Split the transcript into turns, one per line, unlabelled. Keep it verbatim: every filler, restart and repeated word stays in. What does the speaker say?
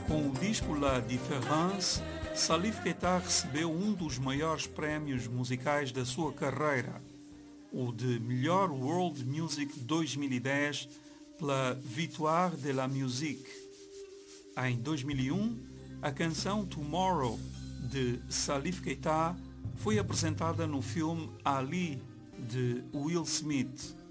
Com o disco La Différence, Salif Keita recebeu um dos maiores prémios musicais da sua carreira, o de melhor World Music dois mil e dez pela Victoire de la Musique. Em dois mil e um, a canção Tomorrow de Salif Keita foi apresentada no filme Ali de Will Smith.